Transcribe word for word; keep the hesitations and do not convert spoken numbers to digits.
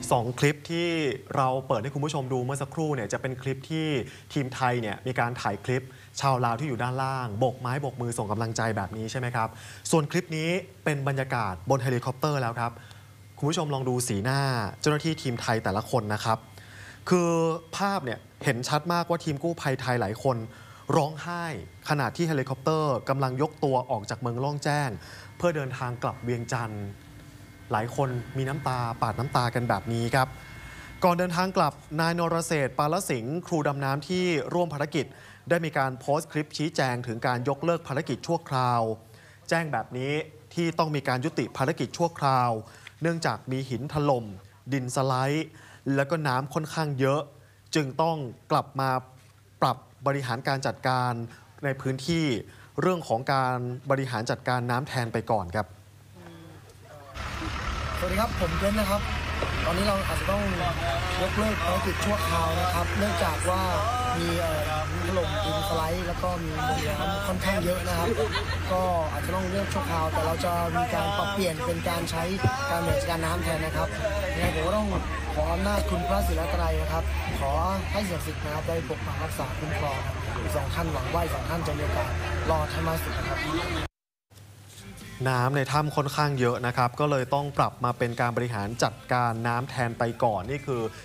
สองคลิปที่เราเปิดให้คุณผู้ชมดูเมื่อสักครู่เนี่ยจะเป็นคลิปที่ทีมไทยเนี่ยมีการถ่ายคลิปชาวลาวที่อยู่ด้านล่างโบกไม้โบกมือส่งกำลังใจแบบนี้ใช่ไหมครับส่วนคลิปนี้เป็นบรรยากาศบนเฮลิคอปเตอร์แล้วครับคุณผู้ชมลองดูสีหน้าเจ้าหน้าที่ทีมไทยแต่ละคนนะครับคือภาพเนี่ยเห็นชัดมากว่าทีมกู้ภัยไทยหลายคนร้องไห้ขณะที่เฮลิคอปเตอร์กำลังยกตัวออกจากเมืองล่องแจ้งเพื่อเดินทางกลับเวียงจันทร์หลายคนมีน้ำตาปาดน้ำตากันแบบนี้ครับก่อนเดินทางกลับนายนรเศรษฐ์ปาลสิงห์ครูดำน้ำที่ร่วมภารกิจได้มีการโพสต์คลิปชี้แจงถึงการยกเลิกภารกิจชั่วคราวแจ้งแบบนี้ที่ต้องมีการยุติภารกิจชั่วคราวเนื่องจากมีหินถล่มดินสไลด์แล้วก็น้ำค่อนข้างเยอะจึงต้องกลับมาปรับบริหารการจัดการในพื้นที่เรื่องของการบริหารจัดการน้ำแทนไปก่อนครับสวัสดีครับผมเบ้นนะครับตอนนี้เราอาจจะต้องยกเลิกภารกิจชั่วคราวนะครับเนื่องจากว่ามีถล่มดินสไลด์แล้วก็มีมลน้ำค่อนข้างเยอะนะครับก็อาจจะต้องเลือกชั่วคราวแต่เราจะมีการปรับเปลี่ยนเป็นการใช้การบริหารจัดการน้ำแทนนะครับยังไงผมก็ต้องขออำนาจคุณพระศิลาไตรัยนะครับขอให้สิ่งศักดิ์สิทธิ์นะครับได้ปกปักรักษาคุ้มครองอีกสองท่านหวังว่าอีกสองท่านจะมีโอกาสรอดให้มากสุดนะครับน้ำในถ้ำค่อนข้างเยอะนะครับก็เลยต้องปรับมาเป็นการบริหารจัดการน้ำแทนไปก่อนนี่คือ